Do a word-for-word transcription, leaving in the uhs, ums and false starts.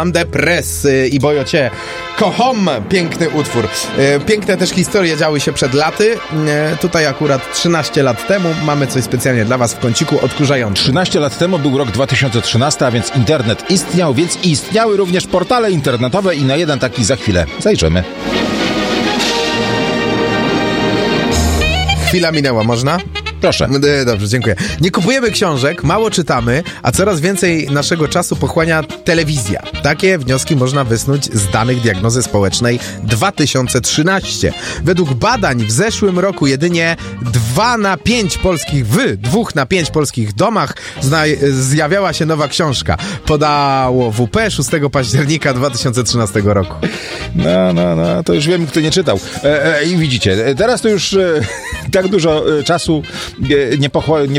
Demande Press i Bojo Cię kocham, piękny utwór. Piękne też historie działy się przed laty. Tutaj akurat trzynaście lat temu mamy coś specjalnie dla was w kąciku odkurzającym. trzynaście lat temu był rok dwa tysiące trzynasty, a więc internet istniał, więc istniały również portale internetowe i na jeden taki za chwilę zajrzymy. Chwila minęła, można? Proszę. Dobrze, dziękuję. Nie kupujemy książek, mało czytamy, a coraz więcej naszego czasu pochłania telewizja. Takie wnioski można wysnuć z danych diagnozy społecznej dwa tysiące trzynastego. Według badań w zeszłym roku jedynie dwa na pięć polskich, w dwóch na pięć polskich domach zna, zjawiała się nowa książka. Podało W P szóstego października dwa tysiące trzynastego roku. No, no, no, to już wiem, kto nie czytał. E, e, I widzicie, teraz to już e, tak dużo e, czasu nie, pochła, nie,